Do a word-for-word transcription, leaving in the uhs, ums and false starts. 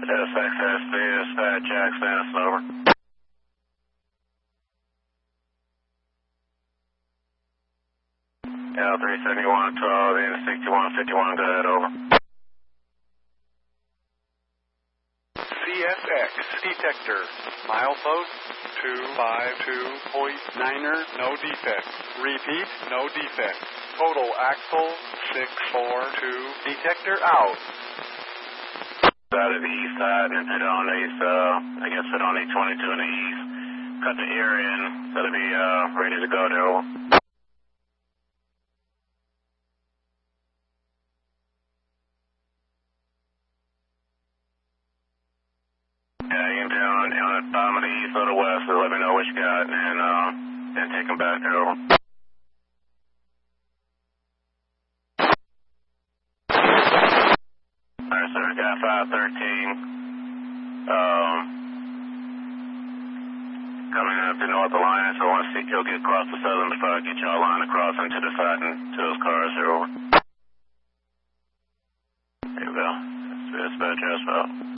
S X S B, dispatch, Jackson, over. L three seventy-one twelve, in sixty-one fifty-one, go ahead, over. C S X detector, milepost two five two point niner, no defect. Repeat, no defect. Total axle six four two, detector out. Out of the east side and put on these, uh, I guess put on the twenty-two in the east. Cut the ear in, so it'll be, uh, ready to go there, over. Yeah, you can be on, on the bottom of the east or the west, so let me know what you got, and, uh, then take them back there, over. Alright, sir, got five thirteen, um, coming up to North Alliance, so I want to see if you'll get across the southern before I get y'all line across into the side and to those cars here, over. There you go. That's dispatch, as well.